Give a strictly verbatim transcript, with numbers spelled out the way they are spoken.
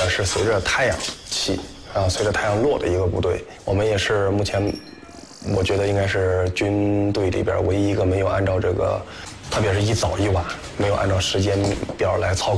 呢是随着太阳起啊，随着太阳落的一个部队。我们也是目前，我觉得应该是军队里边唯一一个没有按照这个，特别是一早一晚没有按照时间表来操。